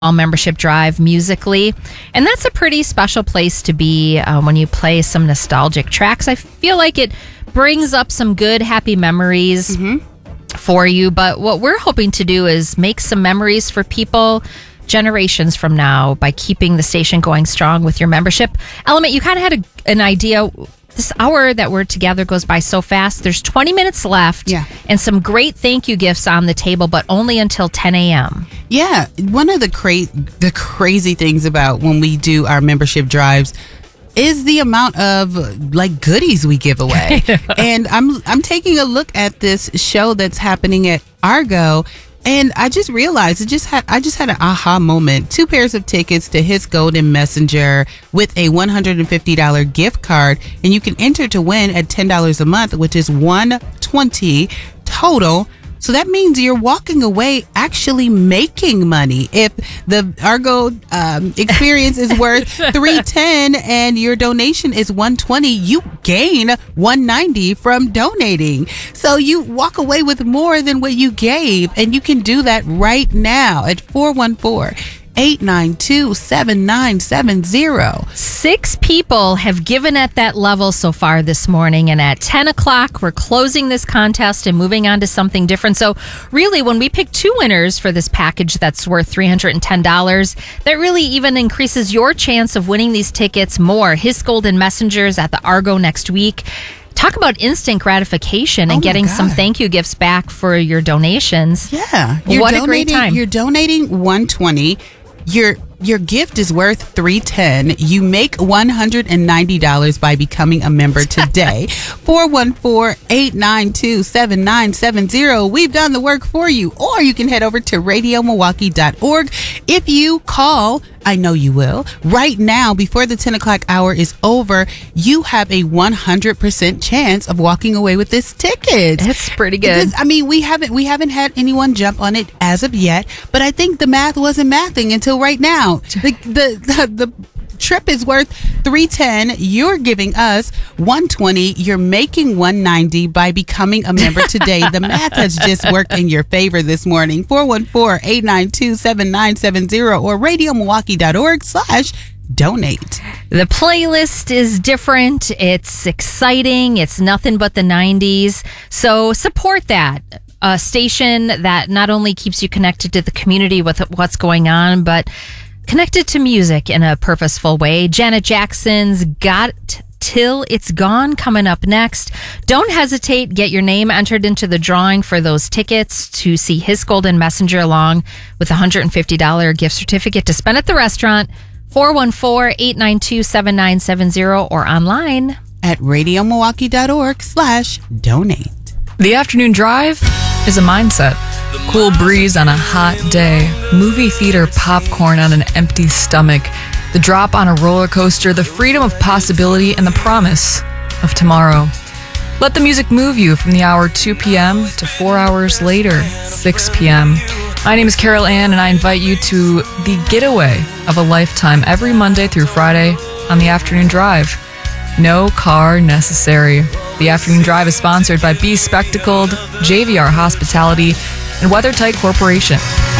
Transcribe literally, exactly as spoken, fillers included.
Membership Drive musically, and that's a pretty special place to be uh, when you play some nostalgic tracks. I feel like it brings up some good, happy memories mm-hmm. for you, but what we're hoping to do is make some memories for people generations from now by keeping the station going strong with your membership. Element, you kind of had a, an idea. This hour that we're together goes by so fast. There's twenty minutes left yeah. and some great thank you gifts on the table, but only until ten a.m. Yeah. One of the cra- the crazy things about when we do our membership drives is the amount of like goodies we give away. And I'm I'm taking a look at this show that's happening at Argo. And I just realized it just had I just had an aha moment. Two pairs of tickets to His Golden Messenger with a one hundred fifty dollars gift card, and you can enter to win at ten dollars a month, which is one hundred twenty dollars total. So that means you're walking away actually making money. If the Argo um, experience is worth three hundred ten dollars and your donation is one hundred twenty dollars, you gain one hundred ninety dollars from donating. So you walk away with more than what you gave, and you can do that right now at four one four, eight nine two, seven nine seven zero. Six people have given at that level so far this morning, and at ten o'clock, we're closing this contest and moving on to something different. So really, when we pick two winners for this package that's worth three hundred ten dollars, that really even increases your chance of winning these tickets more. His Golden Messengers at the Argo next week. Talk about instant gratification and oh getting God. some thank you gifts back for your donations. Yeah. You're what a great time. You're donating one hundred twenty dollars. Your your gift is worth three hundred ten dollars. You make one hundred ninety dollars by becoming a member today. four one four, eight nine two, seven nine seven zero. We've done the work for you. Or you can head over to radio milwaukee dot org. If you call, I know you will, right now before the ten o'clock hour is over, you have a one hundred percent chance of walking away with this ticket. That's pretty good. Because, I mean, we haven't we haven't had anyone jump on it as of yet, but I think the math wasn't mathing until right now. The the the, the trip is worth three hundred ten dollars. You're giving us one hundred twenty dollars. You're making one hundred ninety dollars by becoming a member today. The math has just worked in your favor this morning. four one four, eight nine two, seven nine seven zero or radio milwaukee dot org slash donate. The playlist is different. It's exciting. It's nothing but the nineties. So support that. A station that not only keeps you connected to the community with what's going on, but connected to music in a purposeful way. Janet Jackson's Got Till It's Gone coming up next. Don't hesitate. Get your name entered into the drawing for those tickets to see His Golden Messenger along with a one hundred fifty dollars gift certificate to spend at the restaurant. four one four, eight nine two, seven nine seven zero or online at radio milwaukee dot org slash donate. The afternoon drive is a mindset. Cool breeze on a hot day, movie theater popcorn on an empty stomach, the drop on a roller coaster, the freedom of possibility, and the promise of tomorrow. Let the music move you from the hour two p.m. to four hours later, six p.m. My name is Carol Ann, and I invite you to the getaway of a lifetime every Monday through Friday on the afternoon drive. No car necessary. The afternoon drive is sponsored by Be Spectacled, J V R Hospitality, and WeatherTight Corporation.